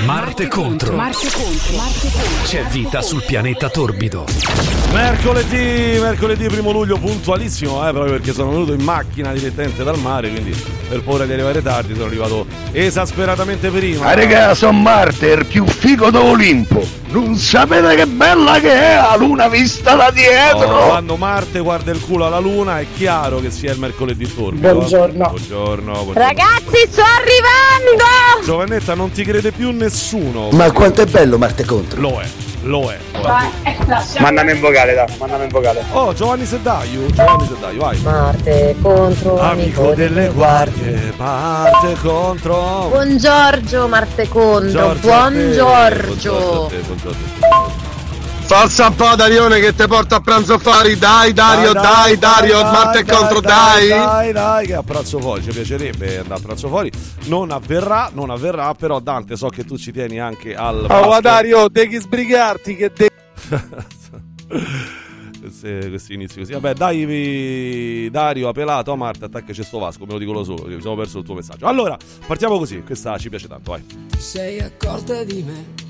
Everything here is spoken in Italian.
Marte contro. C'è vita sul pianeta torbido. Mercoledì 1 luglio puntualissimo, proprio perché sono venuto in macchina direttamente dal mare, quindi per paura di arrivare tardi sono arrivato esasperatamente prima. Raga, son Marte, il più figo d'Olimpo. Non sapete che bella che è la luna vista da dietro. Quando Marte guarda il culo alla luna è chiaro che sia il mercoledì torbido. Buongiorno. Ragazzi, sto arrivando! Giovannetta, non ti crede più nessuno. Ma quanto è bello Marte contro. Lo è. Mandami in vocale. Oh, Giovanni Seddaio, vai. Marte contro, amico delle guardie, Marte contro. Buongiorno, Marte contro. Buongiorno. Forza un po' Darione che te porta a pranzo fuori. Dai Dario, Marte contro, dai. Dai, che a pranzo fuori, ci piacerebbe andare a pranzo fuori. Non avverrà, però Dante, so che tu ci tieni anche al Oh Dario, devi sbrigarti che questi inizi così. Vabbè, dai Dario, ha pelato a Marta, attaccaci sto Vasco, me lo dico lo solo, mi sono perso il tuo messaggio. Allora, partiamo così, questa ci piace tanto, vai. Sei accorta di me